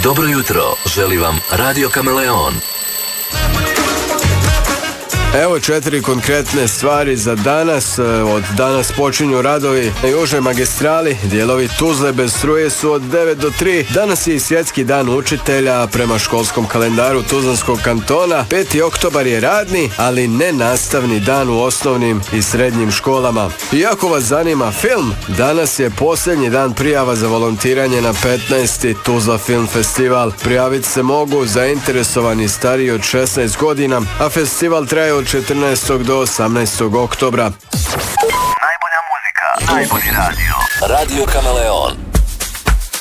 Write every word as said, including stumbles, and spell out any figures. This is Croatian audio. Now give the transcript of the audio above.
Dobro jutro, želi vam Radio Kameleon. Evo četiri konkretne stvari za danas. Od danas počinju radovi na južnoj magistrali. Dijelovi Tuzle bez struje su od devet do tri. Danas je i svjetski dan učitelja. Prema školskom kalendaru Tuzlanskog kantona peti oktobar je radni, ali ne nastavni dan u osnovnim i srednjim školama. Iako vas zanima film, danas je posljednji dan prijava za volontiranje na petnaesti Tuzla Film Festival. Prijaviti se mogu zainteresovani stariji od šesnaest godina, a festival traje od četrnaestog do osamnaestog oktobra. Najbolja muzika, najbolji radio. Radio Kameleon.